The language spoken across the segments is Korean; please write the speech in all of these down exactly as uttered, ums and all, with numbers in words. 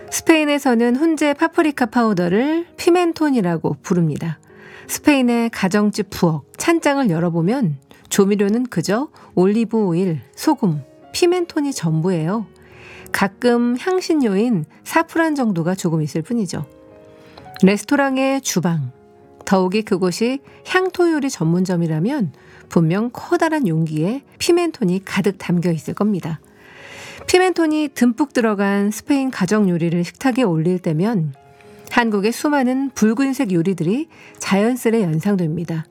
스페인에서는 훈제 파프리카 파우더를 피멘톤이라고 부릅니다. 스페인의 가정집 부엌 찬장을 열어보면 조미료는 그저 올리브 오일, 소금, 피멘톤이 전부예요. 가끔 향신료인 사프란 정도가 조금 있을 뿐이죠. 레스토랑의 주방, 더욱이 그곳이 향토 요리 전문점이라면 분명 커다란 용기에 피멘톤이 가득 담겨 있을 겁니다. 피멘톤이 듬뿍 들어간 스페인 가정 요리를 식탁에 올릴 때면 한국의 수많은 붉은색 요리들이 자연스레 연상됩니다.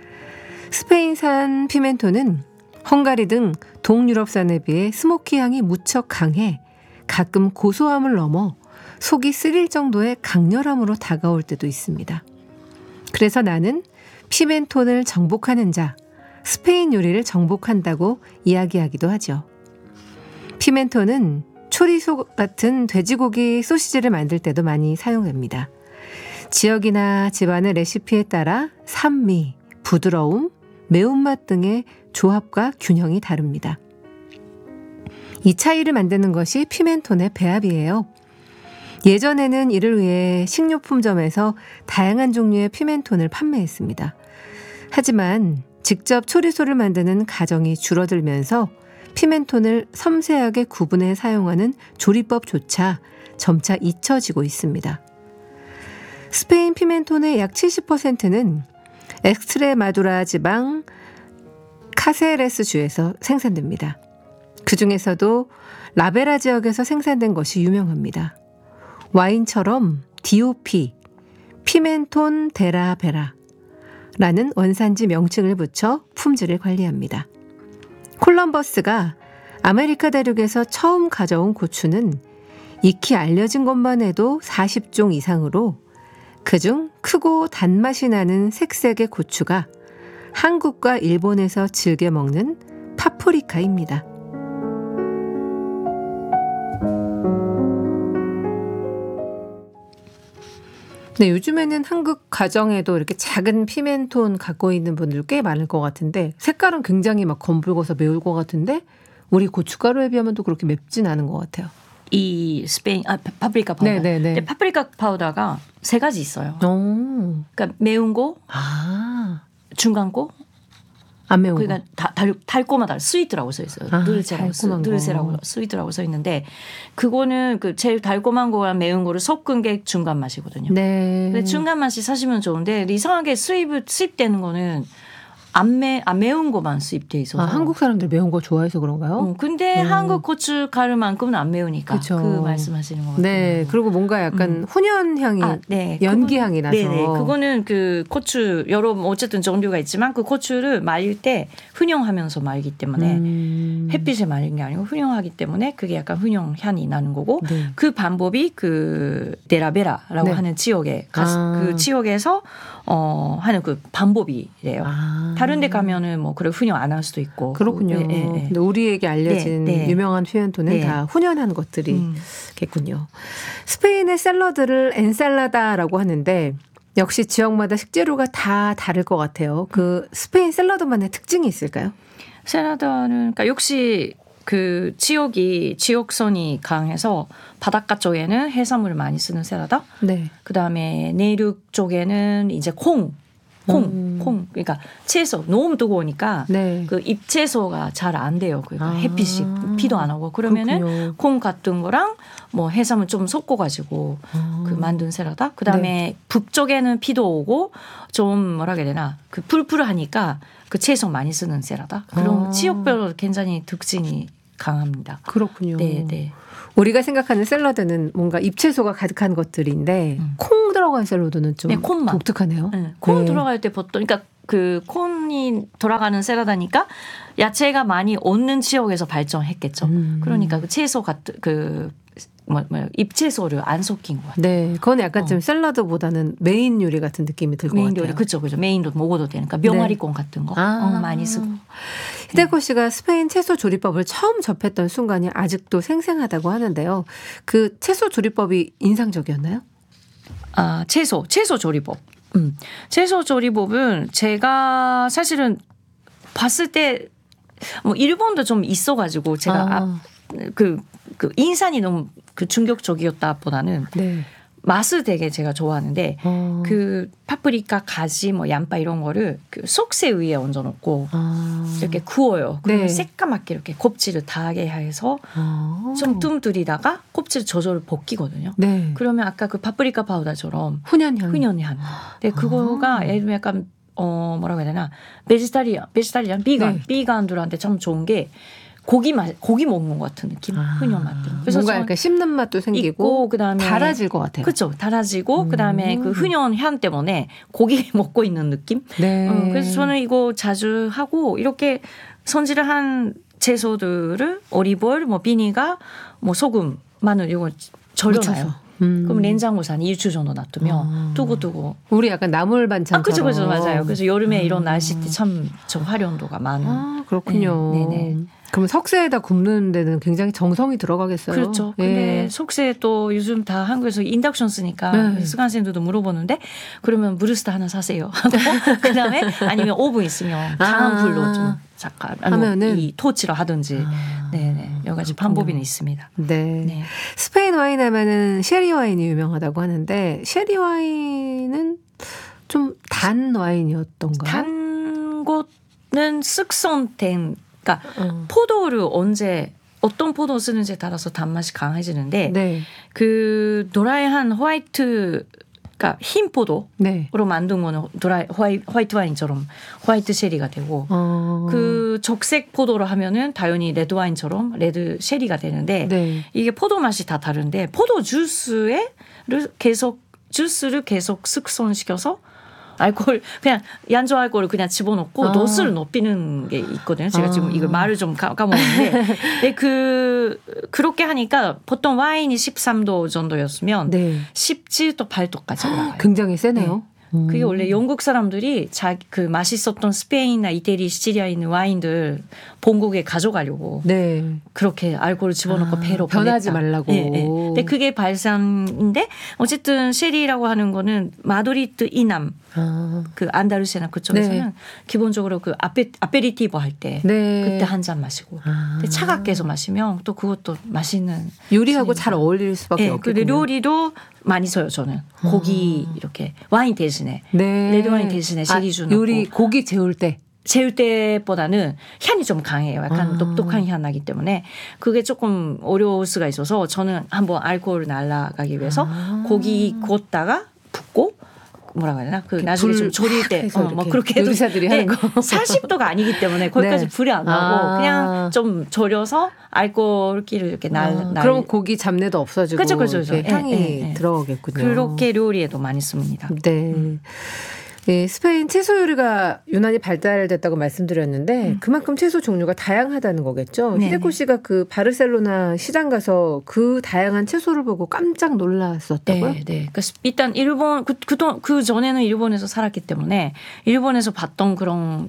스페인산 피멘톤은 헝가리 등 동유럽산에 비해 스모키 향이 무척 강해 가끔 고소함을 넘어 속이 쓰릴 정도의 강렬함으로 다가올 때도 있습니다. 그래서 나는 피멘톤을 정복하는 자, 스페인 요리를 정복한다고 이야기하기도 하죠. 피멘톤은 초리소 같은 돼지고기 소시지를 만들 때도 많이 사용됩니다. 지역이나 집안의 레시피에 따라 산미, 부드러움, 매운맛 등의 조합과 균형이 다릅니다. 이 차이를 만드는 것이 피멘톤의 배합이에요. 예전에는 이를 위해 식료품점에서 다양한 종류의 피멘톤을 판매했습니다. 하지만 직접 초리소를 만드는 가정이 줄어들면서 피멘톤을 섬세하게 구분해 사용하는 조리법조차 점차 잊혀지고 있습니다. 스페인 피멘톤의 약 칠십 퍼센트는 엑스트레마두라 지방 카세레스 주에서 생산됩니다. 그 중에서도 라베라 지역에서 생산된 것이 유명합니다. 와인처럼 디오피, 피멘톤 데라베라 라는 원산지 명칭을 붙여 품질을 관리합니다. 콜럼버스가 아메리카 대륙에서 처음 가져온 고추는 익히 알려진 것만 해도 사십 종 이상으로 그중 크고 단맛이 나는 색색의 고추가 한국과 일본에서 즐겨 먹는 파프리카입니다. 네, 요즘에는 한국 가정에도 이렇게 작은 피멘톤 갖고 있는 분들 꽤 많을 것 같은데 색깔은 굉장히 막 검붉어서 매울 것 같은데 우리 고춧가루에 비하면 또 그렇게 맵진 않은 것 같아요. 이 스페인 아 파프리카 파우더. 네네네. 근데 파프리카 파우더가 세 가지 있어요. 오. 그러니까 매운 거, 아. 중간 거, 안 매운 그러니까 거. 다, 달, 달콤하다고 스위트라고 써 있어요. 아, 느르세라고 느르세라고 스위트라고 써 있는데 그거는 그 제일 달콤한 거랑 매운 거를 섞은 게 중간 맛이거든요. 네. 근데 중간 맛이 사시면 좋은데 이상하게 수입 수입되는 거는 안, 매, 안 매운 거만 수입돼 있어서. 아, 한국 사람들 매운 거 좋아해서 그런가요? 어, 근데 음. 한국 고춧가루만큼은 안 매우니까 그쵸. 그 말씀하시는 것 같아요. 네, 그리고 뭔가 약간 음. 훈연 향이, 아, 네. 연기 그건, 향이 나서. 네네, 그거는 그 고추 여러 어쨌든 종류가 있지만 그 고추를 말릴 때 훈연하면서 말기 때문에 음. 햇빛에 말린 게 아니고 훈연하기 때문에 그게 약간 훈연 향이 나는 거고 네. 그 방법이 그 데라베라라고 네. 하는 지역에 아. 그 지역에서 어, 하는 그 방법이래요. 아. 다른 데 가면은 뭐 그래 훈연 안 할 수도 있고. 그렇군요. 네, 네, 네. 근데 우리에게 알려진 네, 네. 유명한 피멘톤은 네. 다 훈연한 것들이겠군요. 음. 스페인의 샐러드를 엔살라다라고 하는데 역시 지역마다 식재료가 다 다를 것 같아요. 그 스페인 샐러드만의 특징이 있을까요? 샐러드는 그러니까 역시 그 지역이 지역선이 강해서 바닷가 쪽에는 해산물을 많이 쓰는 샐러드. 네. 그다음에 내륙 쪽에는 이제 콩, 콩, 음. 콩. 그러니까 채소 너무 뜨거우니까 네. 그 잎채소가 잘 안 돼요. 그러니까 아. 햇빛이 비도 안 오고 그러면은 그렇군요. 콩 같은 거랑 뭐 해산물 좀 섞어가지고 아. 그 만든 샐러드. 그다음에 네. 북쪽에는 비도 오고 좀 뭐라 해야 되나 그 풀풀하니까 그 채소 많이 쓰는 샐러드. 그런 아. 지역별로 굉장히 특징이 강합니다. 그렇군요. 네, 네. 우리가 생각하는 샐러드는 뭔가 잎채소가 가득한 것들인데 음. 콩 들어간 샐러드는 좀 네, 콩만. 독특하네요. 네. 콩 네. 들어갈 때 보통 그러니까 그 콩이 돌아가는 샐러드니까 야채가 많이 없는 지역에서 발전했겠죠. 음. 그러니까 그 채소 같은 그 뭐, 뭐 잎채소를 안 섞인 것 같아요. 네, 그건 약간 어. 좀 샐러드보다는 메인 요리 같은 느낌이 들 것 같아요. 메인 요리, 그렇죠, 그렇죠. 메인도 먹어도 되니까 명아리콩 네. 같은 거 아. 어, 많이 쓰고. 히데코 씨가 스페인 채소 조리법을 처음 접했던 순간이 아직도 생생하다고 하는데요. 그 채소 조리법이 인상적이었나요? 아, 채소, 채소 조리법. 음, 채소 조리법은 제가 사실은 봤을 때 뭐 일본도 좀 있어가지고 제가 아. 앞, 그, 그 인산이 너무 그 충격적이었다보다는 네. 맛을 되게 제가 좋아하는데 어. 그 파프리카, 가지, 뭐 양파 이런 거를 그 속새 위에 얹어놓고 아. 이렇게 구워요. 그러면 네. 새까맣게 이렇게 kop질을 다하게 해서 아. 좀 뜸들이다가 kop질 저절로 벗기거든요. 네. 그러면 아까 그 파프리카 파우더처럼 훈연향. 훈연향. 근데 그거가 아. 예를 들면 약간 어 뭐라고 해야 되나 베지타리안, 베지타리안, 비건, 네. 비건들한테 참 좋은 게 고기 맛, 고기 먹는 것 같은 느낌, 아, 훈연 맛. 그래서 뭔가 약간 씹는 맛도 생기고, 있고, 그다음에 달아질 것 같아요. 그렇죠, 달아지고, 음. 그다음에 그 훈연 향 때문에 고기 먹고 있는 느낌. 네. 음, 그래서 저는 이거 자주 하고 이렇게 손질을 한 채소들을 오리볼, 뭐 비니가, 뭐 소금, 마늘 이거 절여놔요. 음. 그럼 냉장고에 한 일주 정도 놔두면 아. 두고두고. 우리 약간 나물 반찬처럼. 아, 그죠, 그죠, 맞아요. 그래서 여름에 아. 이런 날씨 때 참 좀 활용도가 많은. 아, 그렇군요. 네, 네네. 그럼 석쇠에다 굽는 데는 굉장히 정성이 들어가겠어요. 그렇죠. 예. 근데 석쇠 또 요즘 다 한국에서 인덕션 쓰니까 네. 수강생들도 물어보는데 그러면 브루스터 하나 사세요. 그다음에 아니면 오븐 있으면 강한 아. 불로 좀 잠깐 하면은 이 토치로 하든지 아. 네네 여러 가지 그렇군요. 방법이 있습니다. 네. 네. 스페인 와인 하면은 셰리 와인이 유명하다고 하는데 셰리 와인은 좀 단 와인이었던가요? 단 것은 숙성된 그러니까 어. 포도를 언제 어떤 포도 쓰는지에 따라서 단맛이 강해지는데 네. 그 드라이한 화이트 그러니까 흰 포도로 네. 만든 거는 드라이 화이, 화이트 와인처럼 화이트 쉐리가 되고 어. 그 적색 포도로 하면은 당연히 레드 와인처럼 레드 쉐리가 되는데 네. 이게 포도 맛이 다 다른데 포도 주스에 계속 주스를 계속 숙성시켜서 알코올 그냥 얀조 알코올을 그냥 집어넣고 아. 도수를 높이는 게 있거든요. 제가 아. 지금 이걸 말을 좀 까먹었는데 근데 그 그렇게 하니까 보통 와인이 십삼 도 정도였으면 네. 십칠 도, 팔 도까지 올라가요. 굉장히 세네요. 네. 음. 그게 원래 영국 사람들이 자기 그 맛있었던 스페인이나 이태리, 시치리아에 있는 와인들 본국에 가져가려고 네. 그렇게 알코올을 집어넣고 아, 배로 변하지 보냈다. 말라고. 네, 네. 근데 그게 발상인데 어쨌든 쉐리라고 하는 거는 마드리드 이남 아. 그 안다루시아나 그쪽에서는 네. 기본적으로 그 아페, 아페리티보 할 때 네. 그때 한 잔 마시고 아. 근데 차갑게 해서 마시면 또 그것도 맛있는 요리하고 잘 어울릴 수밖에 네. 없겠군요. 근데 요리도 많이 써요 저는 고기 아. 이렇게 와인 대신에 네. 레드 와인 대신에 쉐리주 넣고 아, 요리 고기 재울 때 재울 때보다는 향이 좀 강해요. 약간 아. 독특한 향 나기 때문에 그게 조금 어려울 수가 있어서 저는 한번 알코올을 날아가기 위해서 아. 고기 구웠다가 붓고 뭐라고 해야 되나 그 나중에 좀 조릴 때 어, 뭐 그렇게 해도 요리사들이 하는 거 사십 도가 아니기 때문에 거기까지 네. 불이 안 나고 아. 그냥 좀 졸여서 알코올기를 이렇게 날, 아. 날. 그럼 고기 잡내도 없어지고 그렇죠, 그렇죠, 그렇죠. 향이 네, 네, 네. 들어오겠군요. 그렇게 요리에도 많이 씁니다. 네. 음. 네, 스페인 채소 요리가 유난히 발달됐다고 말씀드렸는데 음. 그만큼 채소 종류가 다양하다는 거겠죠. 네네. 히데코 씨가 그 바르셀로나 시장 가서 그 다양한 채소를 보고 깜짝 놀랐었다고요? 네, 네. 일단 일본 그, 그, 그 전에는 일본에서 살았기 때문에 일본에서 봤던 그런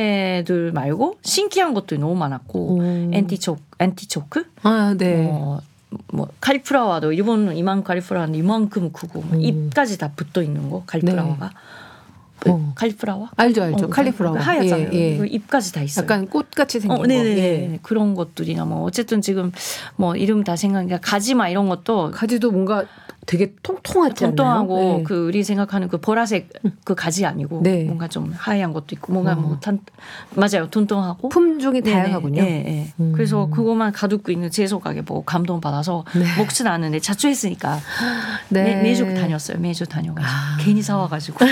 야채들 말고 신기한 것들이 너무 많았고 음. 엔티초 엔티초크? 아, 네. 어, 뭐 칼리플라워도 일본은 이만 칼리플라워는 이만큼 크고 음. 잎까지 다 붙어 있는 거 칼리플라워가. 네. 어. 칼리플라워? 알죠, 알죠. 어, 칼리플라워. 하얗잖아요. 예, 예. 잎까지 다 있어요. 약간 꽃같이 생긴 어, 거. 네네. 예. 그런 것들이나 뭐 어쨌든 지금 뭐 이름 다 생각하니까 가지마 이런 것도 가지도 뭔가 되게 통통하지 통통하고 않나요? 네. 그 우리 생각하는 그 보라색 그 가지 아니고 네. 뭔가 좀 하얀 것도 있고 뭔가 어. 뭐 탄, 맞아요. 통통하고 품종이 네네. 다양하군요. 네, 네. 음. 그래서 그것만 가두고 있는 채소 가게 보고 감동 받아서 네. 먹진 않는데 자초했으니까 네. 매, 매주 다녔어요. 매주 다녀가지고 아. 괜히 사와가지고.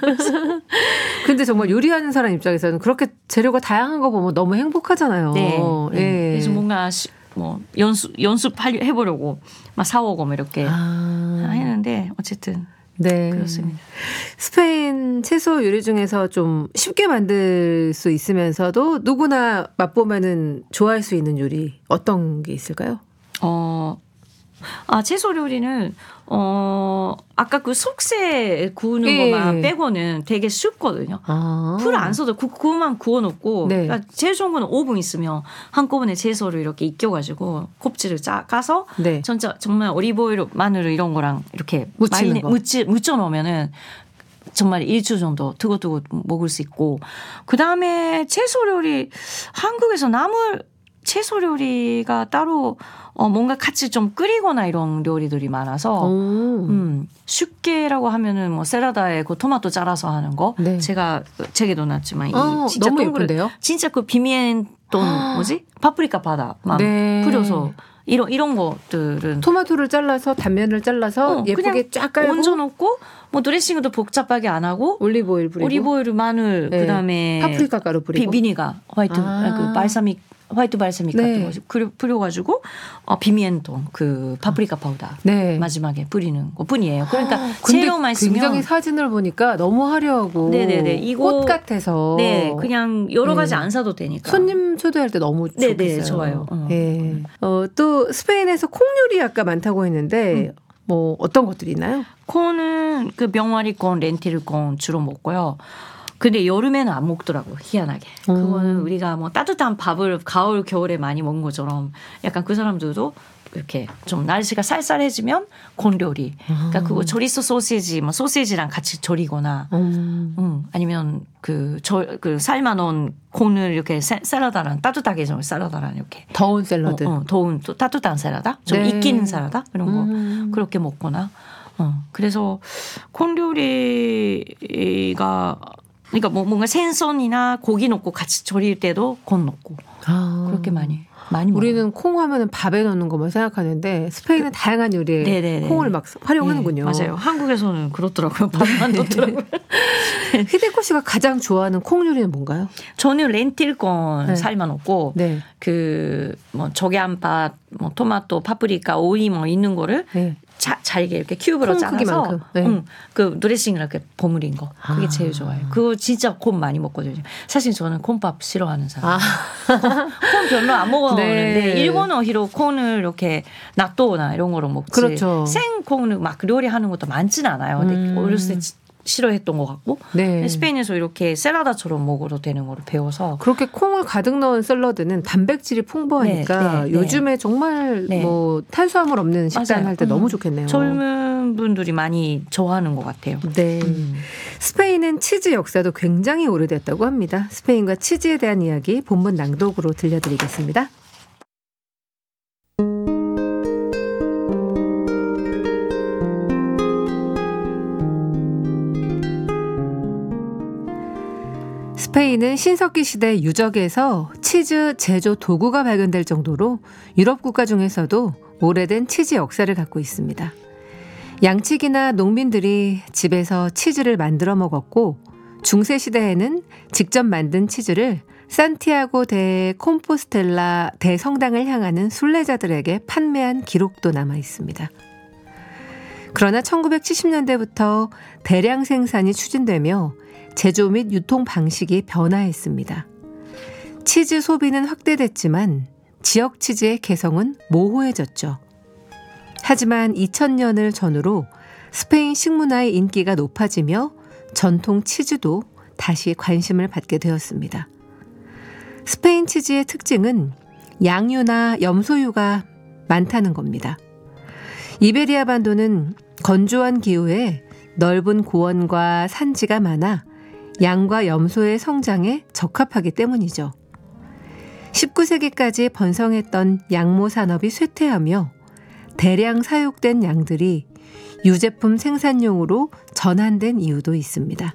근데 정말 요리하는 사람 입장에서는 그렇게 재료가 다양한 거 보면 너무 행복하잖아요. 네. 네. 네. 그래서 뭔가 뭐 연습 연습 해보려고 막 사오고 뭐 이렇게 아. 했는데 어쨌든 네. 그렇습니다. 스페인 채소 요리 중에서 좀 쉽게 만들 수 있으면서도 누구나 맛보면은 좋아할 수 있는 요리 어떤 게 있을까요? 어, 아 채소 요리는 어 아까 그 속새 구우는 예. 것만 빼고는 되게 쉽거든요. 아. 풀 안 써도 그, 그것만 구워놓고 네. 그러니까 제일 좋은 거는 오븐 있으면 한꺼번에 채소를 이렇게 익혀가지고 곱지를 짜 까서 네. 전자 정말 올리브오일, 마늘 이런 거랑 이렇게 묻히는 거. 묻지 묻혀 놓으면은 정말 일주 정도 두고두고 먹을 수 있고 그 다음에 채소 요리 한국에서 나물 채소 요리가 따로 어, 뭔가 같이 좀 끓이거나 이런 요리들이 많아서 음, 쉽게라고 하면은 뭐 샐러드에 그 토마토 잘라서 하는 거 네. 제가 책에도 놨지만 어, 이 진짜 너무 동그래, 예쁜데요? 진짜 그 피멘톤 뭐지 파프리카 바다 막 네. 뿌려서 이런 이런 것들은 토마토를 잘라서 단면을 잘라서 어, 예쁘게 쫙 깔고 얹어 놓고 뭐 드레싱도 복잡하게 안 하고 올리브 오일 뿌리고 올리브 오일 마늘 네. 그다음에 파프리카 가루 뿌리고 비니가 화이트 아. 그 발사믹 화이트 발사믹 네. 같은 거 뿌려가지고 어, 비미엔톤 그 파프리카 파우더 네. 마지막에 뿌리는 것뿐이에요. 그러니까 아, 재료만 있으면 굉장히 사진을 보니까 너무 화려하고 네네네. 이거 꽃 같아서 네 그냥 여러 가지 네. 안 사도 되니까 손님 초대할 때 너무 좋겠어요. 네네 좋아요. 어. 네. 어, 또 스페인에서 콩 요리 아까 많다고 했는데 음. 뭐 어떤 것들이 있나요? 콩은 그 병아리콩, 렌틸콩 주로 먹고요. 근데 여름에는 안 먹더라고 희한하게. 음. 그거는 우리가 뭐 따뜻한 밥을 가을 겨울에 많이 먹는 것처럼 약간 그 사람들도 이렇게 좀 날씨가 쌀쌀해지면 콩 요리. 그러니까 그거 조리소 소시지 뭐 소시지랑 같이 조리거나 음. 음. 아니면 그, 저, 그 삶아놓은 콩을 이렇게 샐러드랑 따뜻하게 좀 샐러드랑 이렇게 더운 샐러드. 어, 어, 더운 또 따뜻한 샐러드 좀 네. 익히는 샐러드 이런 거 음. 그렇게 먹거나. 어. 그래서 콩 요리가 그러니까 뭐 뭔가 생선이나 고기 넣고 같이 절일 때도 콩 넣고 아. 그렇게 많이 많이 우리는 먹어요. 콩 하면은 밥에 넣는 것만 생각하는데 스페인은 그, 다양한 요리에 네네네. 콩을 막 활용하는군요. 네, 맞아요. 한국에서는 그렇더라고요. 밥만 넣더라고요. 히데코 씨가 가장 좋아하는 콩 요리는 뭔가요? 저는 렌틸콩 네. 삶아 놓고 네. 그 뭐 조개한팥, 뭐 토마토, 파프리카, 오이 뭐 있는 거를 네. 자, 잘게 이렇게 큐브로 잘라서 네. 응, 그 드레싱을 이렇게 버무린 거 그게 아. 제일 좋아요. 그거 진짜 콩 많이 먹거든요. 사실 저는 콩밥 싫어하는 사람. 아. 콩 별로 안 먹었는데 네. 일본어로 콩을 이렇게 낫또나 이런 거로 먹지. 그렇죠. 생콩을 막 요리하는 것도 많지는 않아요. 근데 음. 어렸을 때 싫어했던 것 같고 네. 스페인에서 이렇게 샐러드처럼 먹어도 되는 거를 배워서 그렇게 콩을 가득 넣은 샐러드는 단백질이 풍부하니까 네, 네, 요즘에 네. 정말 네. 뭐 탄수화물 없는 식단 할 때 음. 너무 좋겠네요. 젊은 분들이 많이 좋아하는 것 같아요. 네, 음. 스페인은 치즈 역사도 굉장히 오래됐다고 합니다. 스페인과 치즈에 대한 이야기 본문 낭독으로 들려드리겠습니다. 스페인은 신석기 시대 유적에서 치즈 제조 도구가 발견될 정도로 유럽 국가 중에서도 오래된 치즈 역사를 갖고 있습니다. 양치기나 농민들이 집에서 치즈를 만들어 먹었고 중세 시대에는 직접 만든 치즈를 산티아고 데 콤포스텔라 대성당을 향하는 순례자들에게 판매한 기록도 남아 있습니다. 그러나 천구백칠십 년대부터 대량 생산이 추진되며 제조 및 유통 방식이 변화했습니다. 치즈 소비는 확대됐지만 지역 치즈의 개성은 모호해졌죠. 하지만 이천 년을 전후로 스페인 식문화의 인기가 높아지며 전통 치즈도 다시 관심을 받게 되었습니다. 스페인 치즈의 특징은 양유나 염소유가 많다는 겁니다. 이베리아 반도는 건조한 기후에 넓은 고원과 산지가 많아 양과 염소의 성장에 적합하기 때문이죠. 십구 세기까지 번성했던 양모 산업이 쇠퇴하며 대량 사육된 양들이 유제품 생산용으로 전환된 이유도 있습니다.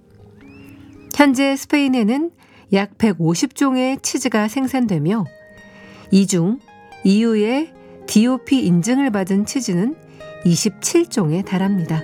현재 스페인에는 약 백오십 종의 치즈가 생산되며 이 중 이유의 디오피 인증을 받은 치즈는 이십칠 종에 달합니다.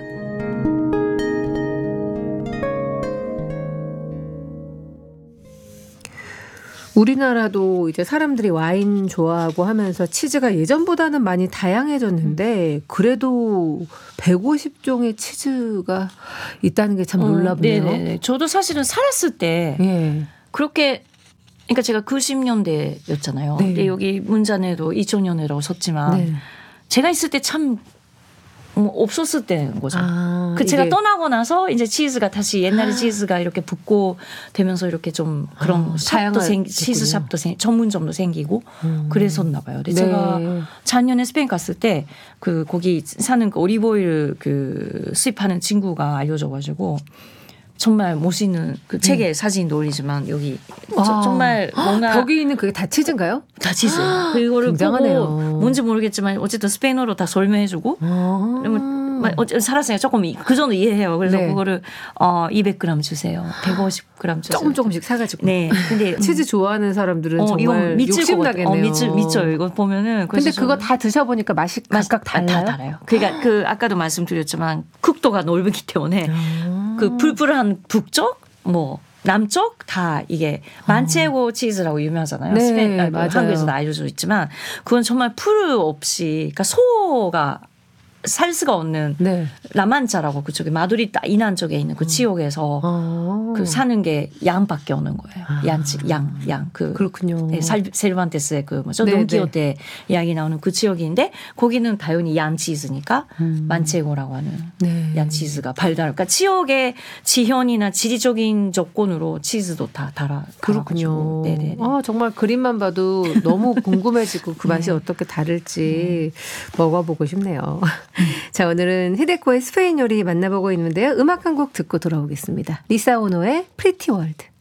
우리나라도 이제 사람들이 와인 좋아하고 하면서 치즈가 예전보다는 많이 다양해졌는데 그래도 백오십 종의 치즈가 있다는 게 참 놀랍네요. 어, 네네. 저도 사실은 살았을 때 네. 그렇게 그러니까 제가 구십 년대였잖아요. 네. 근데 여기 문잔에도 이천 년이라고 썼지만 네. 제가 있을 때 참 뭐 없었을 때인 거죠. 아, 그 제가 떠나고 나서 이제 치즈가 다시 옛날에 아. 치즈가 이렇게 붙고 되면서 이렇게 좀 그런 아, 샵도 생 치즈 샵도 생 전문점도 생기고 음. 그랬었나 봐요. 근데 네. 제가 작년에 스페인 갔을 때 그 거기 사는 그 오리브오일 그 수입하는 친구가 알려줘가지고 정말 멋있는 그 책에 음. 사진도 올리지만 여기 저, 정말 뭔가 벽에 있는 그게 다 치즈인가요? 다 치즈. 그거를 굉장하네요. 보고 뭔지 모르겠지만 어쨌든 스페인어로 다 설명해주고 그러면 어쨌든 살았어요. 조금 그 정도 이해해요. 그래서 네. 그거를 어, 이백 그램 주세요. 백오십 그램 주세요. 조금 조금씩 사가지고. 네. 근데 치즈 좋아하는 사람들은 어, 정말 욕심나겠네요. 어, 미칠 미쳐요. 이거 보면은. 근데 그거 다 드셔보니까 맛이 각각 달라요? 다 달라요. 그러니까 그 아까도 말씀드렸지만 국도가 넓기 때문에 아. 그 불불한 북쪽 뭐 남쪽 다 이게 만체고 치즈라고 유명하잖아요. 네, 스페인, 맞아요. 한국에서도 알려져 있지만 그건 정말 풀 없이 그러니까 소가 살 수가 없는 네. 라만차라고 그쪽에 마드리드 이난 쪽에 있는 그 지역에서 아. 그 사는 게 양밖에 없는 거예요. 아. 양치 양, 양. 그 그렇군요. 네, 셀반테스의 그 뭐죠? 돈키호테 이야기 나오는 그 지역인데 거기는 당연히 양치즈니까 음. 만체고라고 하는 네. 양치즈가 발달. 그러니까 지역의 지형이나 지리적인 조건으로 치즈도 다 달아. 그렇군요. 네네. 아, 정말 그림만 봐도 너무 궁금해지고 그 맛이 네. 어떻게 다를지 네. 먹어보고 싶네요. 자, 오늘은 히데코의 스페인 요리 만나보고 있는데요. 음악 한 곡 듣고 돌아오겠습니다. 리사 오노의 프리티 월드.